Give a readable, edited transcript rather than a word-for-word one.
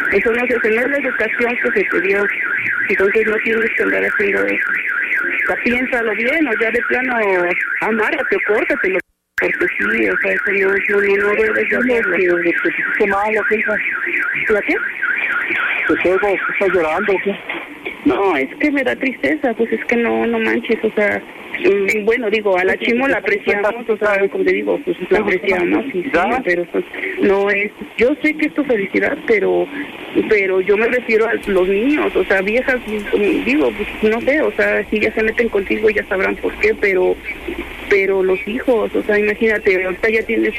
Eso no es la educación que se te dio. Entonces no tienes que andar haciendo eso. O sea, piénsalo bien, o ya de plano, amárrate o córtatelo. Porque sí, o sea, eso no debes de hacerlo. ¿Qué malo, qué hija? ¿La qué? ¿Estás llorando o qué? No, es que me da tristeza, pues es que no manches, o sea, bueno, digo, a la Chimo la apreciamos, o sea, como te digo, pues la apreciamos, y sí, pero pues no es, yo sé que es tu felicidad, pero yo me refiero a los niños, o sea, viejas, digo, pues no sé, o sea, si ya se meten contigo ya sabrán por qué, pero los hijos, o sea, imagínate, ahorita ya tienes